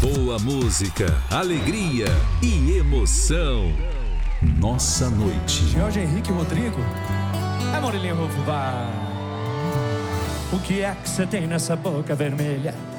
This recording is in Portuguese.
Boa música, alegria e emoção. Nossa noite. Jorge Henrique Rodrigo. Murilinho Rufo, vai. O que é que você tem nessa boca vermelha?